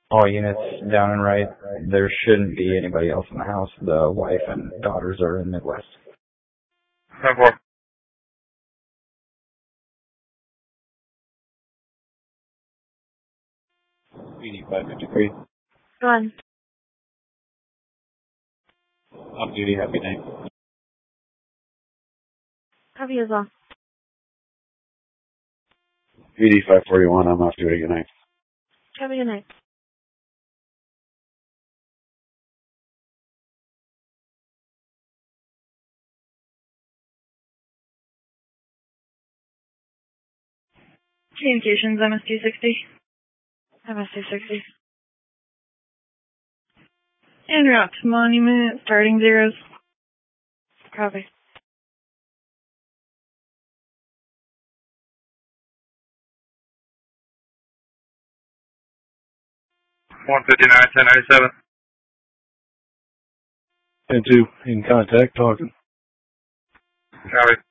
All units down and right. There shouldn't be anybody else in the house. The wife and daughters are in Midwest. 10-4. PD 553. Go on. Off duty, happy night. Copy as well. PD 541, I'm off duty, good night. Copy, good night. Communications, MST-60. MST-60. En route to Monument, starting zeros. Copy. 159, 1097. 10-2, in contact, talking. Copy.